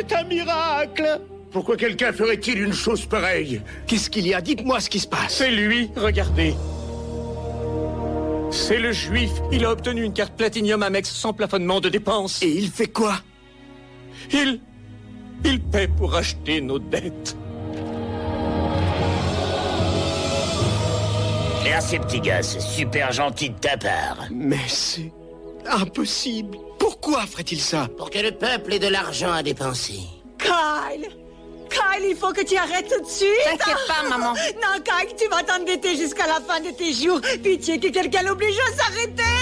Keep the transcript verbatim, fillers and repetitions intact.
C'est un miracle. Pourquoi quelqu'un ferait-il une chose pareille? Qu'est-ce qu'il y a? Dites-moi ce qui se passe. C'est lui, regardez. C'est le juif. Il a obtenu une carte Platinium Amex sans plafonnement de dépenses. Et il fait quoi? Il... Il paie pour acheter nos dettes. Merci, petit gars, c'est super gentil de ta part. Mais c'est impossible. Pourquoi ferait-il ça? Pour que le peuple ait de l'argent à dépenser. Kyle! Kyle, il faut que tu arrêtes tout de suite! T'inquiète pas, maman. Non, Kyle, tu vas t'endetter jusqu'à la fin de tes jours. Pitié que quelqu'un l'oblige à s'arrêter!